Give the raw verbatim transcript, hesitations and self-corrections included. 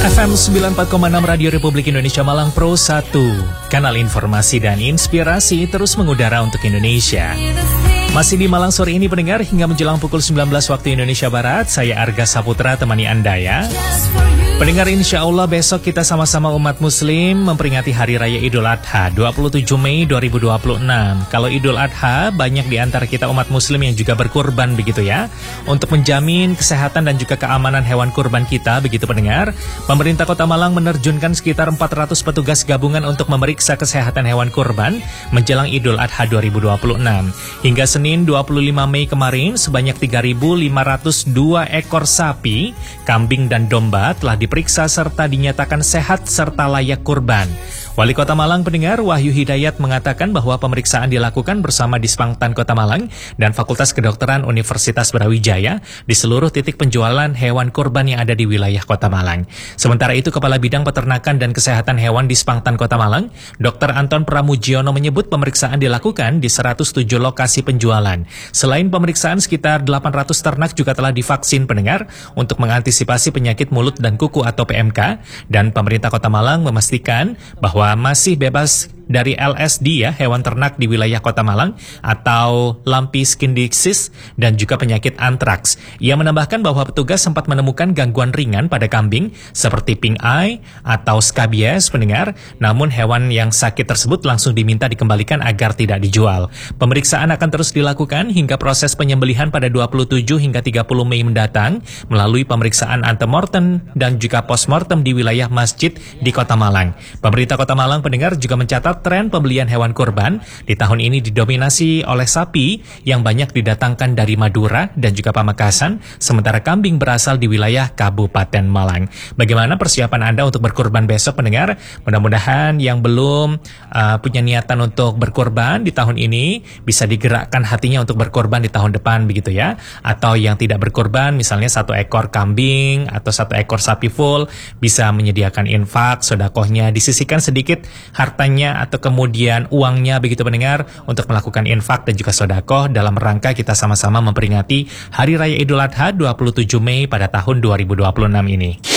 F M sembilan puluh empat koma enam Radio Republik Indonesia Malang Pro satu, kanal informasi dan inspirasi terus mengudara untuk Indonesia. Masih di Malang sore ini pendengar, hingga menjelang pukul sembilan belas waktu Indonesia Barat, saya Arga Saputra temani Anda ya. Pendengar, insya Allah besok kita sama-sama umat muslim memperingati Hari Raya Idul Adha dua puluh tujuh Mei dua ribu dua puluh enam. Kalau Idul Adha, banyak di antara kita umat muslim yang juga berkurban begitu ya. Untuk menjamin kesehatan dan juga keamanan hewan kurban kita begitu pendengar, pemerintah Kota Malang menerjunkan sekitar empat ratus petugas gabungan untuk memeriksa kesehatan hewan kurban menjelang Idul Adha dua ribu dua puluh enam. Hingga Senin dua puluh lima Mei kemarin, sebanyak tiga ribu lima ratus dua ekor sapi, kambing dan domba telah diperiksa serta dinyatakan sehat serta layak kurban. Wali Kota Malang pendengar Wahyu Hidayat mengatakan bahwa pemeriksaan dilakukan bersama Dispangtan Kota Malang dan Fakultas Kedokteran Universitas Brawijaya di seluruh titik penjualan hewan kurban yang ada di wilayah Kota Malang. Sementara itu, Kepala Bidang Peternakan dan Kesehatan Hewan Dispangtan Kota Malang, Dokter Anton Pramujiono menyebut pemeriksaan dilakukan di seratus tujuh lokasi penjualan. Selain pemeriksaan, sekitar delapan ratus ternak juga telah divaksin pendengar untuk mengantisipasi penyakit mulut dan kuku atau P M K, dan pemerintah Kota Malang memastikan bahwa masih bebas dari L S D ya, hewan ternak di wilayah Kota Malang, atau lumpy skin disease dan juga penyakit antraks. Ia menambahkan bahwa petugas sempat menemukan gangguan ringan pada kambing seperti pink eye atau scabies pendengar, namun hewan yang sakit tersebut langsung diminta dikembalikan agar tidak dijual. Pemeriksaan akan terus dilakukan hingga proses penyembelihan pada dua puluh tujuh hingga tiga puluh Mei mendatang melalui pemeriksaan antemortem dan juga postmortem di wilayah masjid di Kota Malang. Pemerintah Kota Malang pendengar juga mencatat tren pembelian hewan kurban di tahun ini didominasi oleh sapi yang banyak didatangkan dari Madura dan juga Pamekasan, sementara kambing berasal di wilayah Kabupaten Malang. Bagaimana persiapan Anda untuk berkurban besok pendengar? Mudah-mudahan yang belum uh, punya niatan untuk berkurban di tahun ini bisa digerakkan hatinya untuk berkurban di tahun depan begitu ya. Atau yang tidak berkurban, misalnya satu ekor kambing atau satu ekor sapi full, bisa menyediakan infak, sedekahnya, disisihkan sedikit hartanya atau kemudian uangnya begitu pendengar untuk melakukan infak dan juga sedekah dalam rangka kita sama-sama memperingati Hari Raya Idul Adha dua puluh tujuh Mei pada tahun dua ribu dua puluh enam ini.